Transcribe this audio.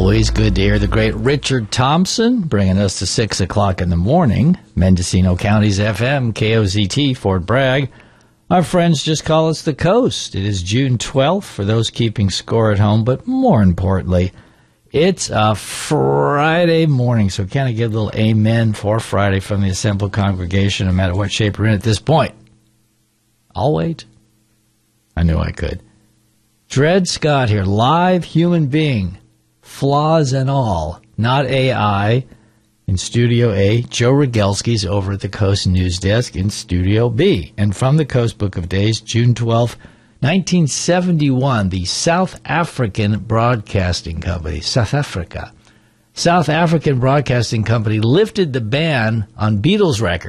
Always good to hear the great Richard Thompson bringing us to 6 o'clock in the morning. Mendocino County's FM, KOZT, Fort Bragg. Our friends just call us the Coast. It is June 12th for those keeping score at home, but more importantly, it's a Friday morning, so can I get a little amen for Friday from the assembled congregation, no matter what shape we're in at this point? I'll wait. I knew I could. Dred Scott here, live human being, flaws and all, not AI, in Studio A. Joe Rogelski's over at the Coast News Desk in Studio B. And from the Coast Book of Days, June 12th, 1971, the South African Broadcasting Company, South African Broadcasting Company lifted the ban on Beatles records